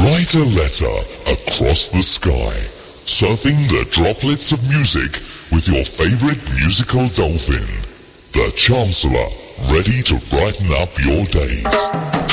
Write a letter across the sky, surfing the droplets of music with your favorite musical dolphin. The Chancellor, ready to brighten up your days.